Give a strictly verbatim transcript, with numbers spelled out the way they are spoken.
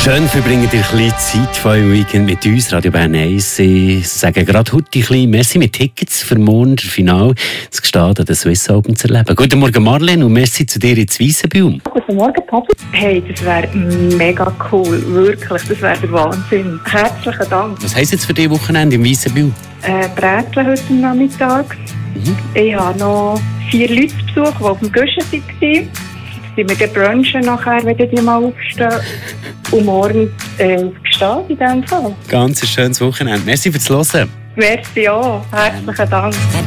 Schön verbringen ihr ein bisschen Zeit von eurem Weekend mit uns, Radio Bern eins. Ich sage gerade heute ein bisschen merci mit Tickets für morgen, das Finale, das Gestade an den Swiss Open zu erleben. Guten Morgen Marlene und merci zu dir ins Weissenbaum. Guten Morgen Papi. Hey, das wäre mega cool, wirklich, das wäre der Wahnsinn. Herzlichen Dank. Was heisst jetzt für dieses Wochenende im Weissenbaum? Äh, Brätchen heute Nachmittag. Mhm. Ich habe noch vier Leute besucht, die auf dem Guschen waren. Sie wir brunchen nachher, wenn die mal aufstehen. Und morgen äh, Gestade in diesem Fall. Ganz ein schönes Wochenende. Merci fürs Hören. Merci auch. Herzlichen Dank.